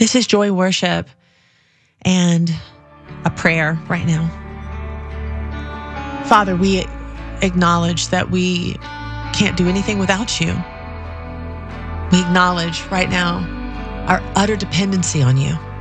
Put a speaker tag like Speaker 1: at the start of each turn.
Speaker 1: This is Joy Worship and a prayer right now. Father, we acknowledge that we can't do anything without you. We acknowledge right now our utter dependency on you.